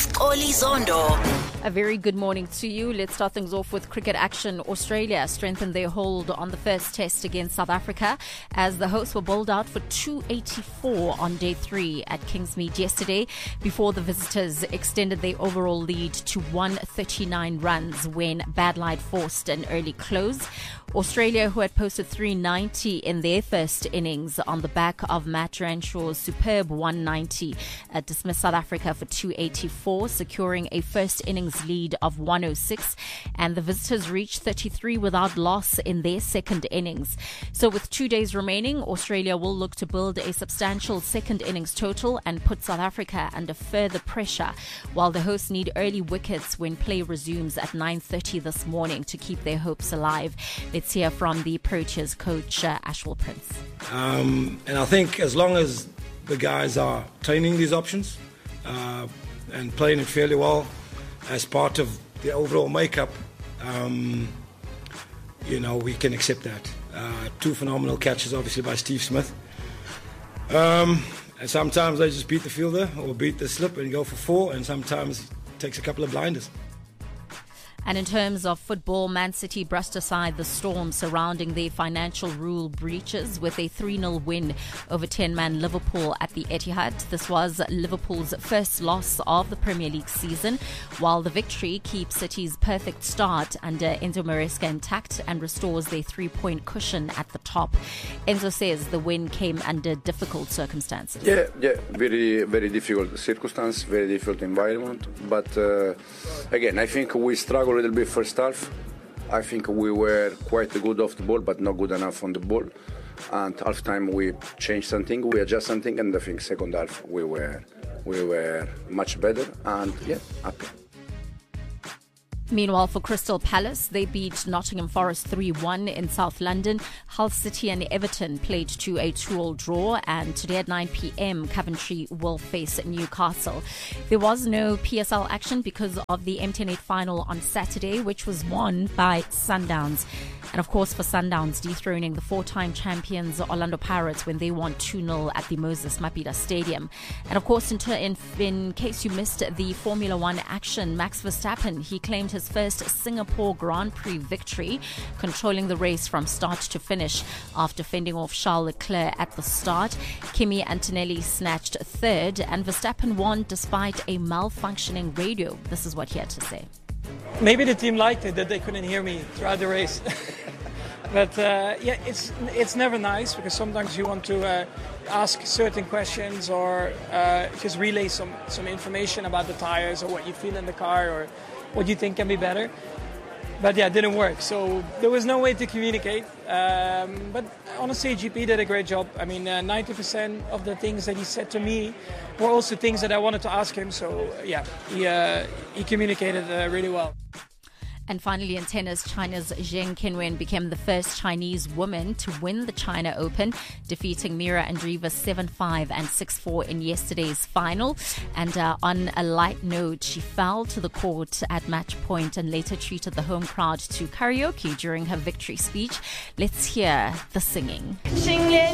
Skholi Zondo. A very good morning to you. Let's start things off with cricket action. Australia strengthened their hold on the first test against South Africa as the hosts were bowled out for 284 on day 3 at Kingsmead yesterday before the visitors extended their overall lead to 139 runs when Badlight forced an early close. Australia, who had posted 390 in their first innings on the back of Matt Renshaw's superb 190, dismissed South Africa for 284, securing a first innings lead of 106, and the visitors reached 33 without loss in their second innings. So with 2 days remaining, Australia will look to build a substantial second innings total and put South Africa under further pressure, while the hosts need early wickets when play resumes at 9:30 this morning to keep their hopes alive. Let's hear from the Proteas coach, Ashwell Prince. And I think as long as the guys are training these options and playing it fairly well as part of the overall makeup, we can accept that. 2 phenomenal catches, obviously, by Steve Smith. And sometimes they just beat the fielder or beat the slip and go for 4, and sometimes it takes a couple of blinders. And in terms of football, Man City brushed aside the storm surrounding their financial rule breaches with a 3-0 win over 10-man Liverpool at the Etihad. This was Liverpool's first loss of the Premier League season, while the victory keeps City's perfect start under Enzo Maresca intact and restores their 3-point cushion at the top. Enzo says the win came under difficult circumstances. Yeah, very, very difficult circumstance, very difficult environment. But again, I think we struggled a little bit first half. I think we were quite good off the ball, but not good enough on the ball. And half time we changed something, we adjust something, and I think second half we were much better. And happy. Meanwhile, for Crystal Palace, they beat Nottingham Forest 3-1 in South London. Hull City and Everton played to a 2-2 draw, and today at 9 p.m, Coventry will face Newcastle. There was no PSL action because of the MTN8 final on Saturday, which was won by Sundowns. And of course, for Sundowns, dethroning the 4-time champions Orlando Pirates when they won 2-0 at the Moses Mabhida Stadium. And of course, in case you missed the Formula One action, Max Verstappen, he claimed his first Singapore Grand Prix victory, controlling the race from start to finish after fending off Charles Leclerc at the start. Kimi Antonelli snatched third, and Verstappen won despite a malfunctioning radio. This is what he had to say. Maybe the team liked it that they couldn't hear me throughout the race. But it's never nice because sometimes you want to ask certain questions or just relay some information about the tires or what you feel in the car or what you think can be better. But it didn't work. So there was no way to communicate. But honestly, GP did a great job. I mean, 90% of the things that he said to me were also things that I wanted to ask him. So he communicated really well. And finally, in tennis, China's Zheng Qinwen became the first Chinese woman to win the China Open, defeating Mira Andreeva 7-5 and 6-4 in yesterday's final. And on a light note, she fell to the court at match point and later treated the home crowd to karaoke during her victory speech. Let's hear the singing.